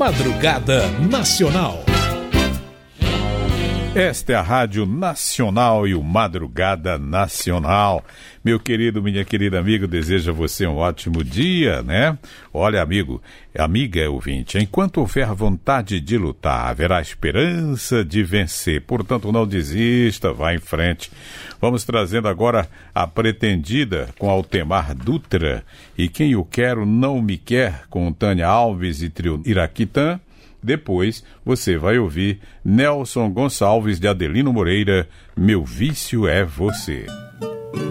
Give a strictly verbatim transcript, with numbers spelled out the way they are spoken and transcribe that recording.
Madrugada Nacional. Esta é a Rádio Nacional e o Madrugada Nacional. Meu querido, minha querida amigo, desejo a você um ótimo dia, né? Olha, amigo, amiga ouvinte, enquanto houver vontade de lutar, haverá esperança de vencer. Portanto, não desista, vá em frente. Vamos trazendo agora a Pretendida com Altemar Dutra e Quem Eu Quero Não Me Quer com Tânia Alves e Trio Iraquitã. Depois você vai ouvir Nelson Gonçalves de Adelino Moreira, Meu Vício é Você.